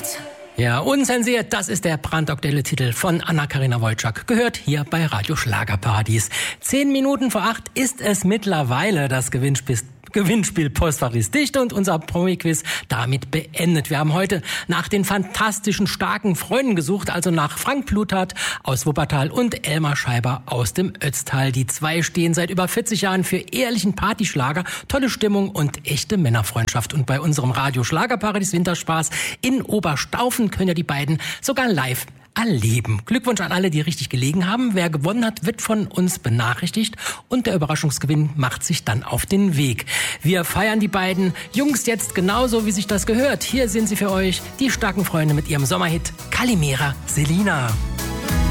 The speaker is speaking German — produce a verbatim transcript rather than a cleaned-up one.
Ja, unzensiert, das ist der brandaktuelle Titel von Anna-Karina Wojcik, gehört hier bei Radio Schlagerparadies. Zehn Minuten vor acht ist es mittlerweile, das Gewinnspiel Gewinnspiel Postfach ist dicht und unser Promi-Quiz damit beendet. Wir haben heute nach den fantastischen, starken Freunden gesucht, also nach Frank Pluthart aus Wuppertal und Elmar Scheiber aus dem Ötztal. Die zwei stehen seit über vierzig Jahren für ehrlichen Partyschlager, tolle Stimmung und echte Männerfreundschaft. Und bei unserem Radio Schlagerparadies Winterspaß in Oberstaufen können ja die beiden sogar live erleben. Glückwunsch an alle, die richtig gelegen haben. Wer gewonnen hat, wird von uns benachrichtigt und der Überraschungsgewinn macht sich dann auf den Weg. Wir feiern die beiden Jungs jetzt genauso, wie sich das gehört. Hier sind sie für euch, die starken Freunde mit ihrem Sommerhit Kalimera Selina.